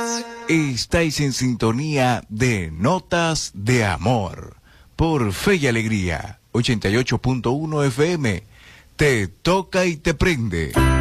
Estáis en sintonía de Notas de Amor por Fe y Alegría 88.1 FM. Te toca y te prende.